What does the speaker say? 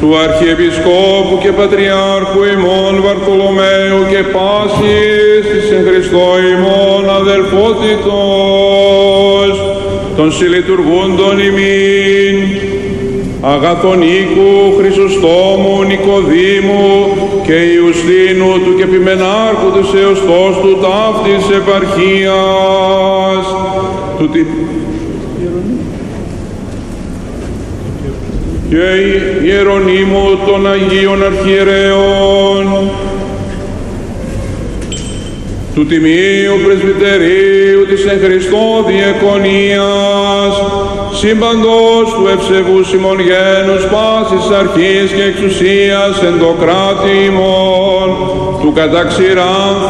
του Αρχιεπισκόπου και Πατριάρχου ημών Βαρθολομαίου και πάσης της εν Χριστώ ημών αδελφότητος των συλλειτουργούντων ημίν, Αγαθονίκου, Χρυσοστόμου, Νικοδήμου και Ιουστίνου του και Επιμενάρχου της εωστός του ταύτης επαρχίας, του και Ιερονύμου των Αγίων Αρχιερέων, του Τιμίου Πρεσβυτερίου της εν Χριστώ Διεκονίας, σύμπαντος του ευσεβούς ημών γένους πάσης αρχής και εξουσίας εν το κράτη ημών, του καταξηράνθου